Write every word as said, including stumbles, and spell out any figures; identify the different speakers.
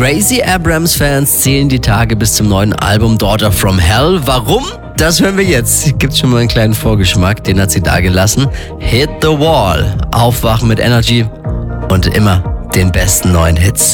Speaker 1: Gracie Abrams-Fans zählen die Tage bis zum neuen Album Daughter from Hell. Warum? Das hören wir jetzt. Gibt schon mal einen kleinen Vorgeschmack, den hat sie da gelassen. Hit the Wall. Aufwachen mit Energy und immer den besten neuen Hits.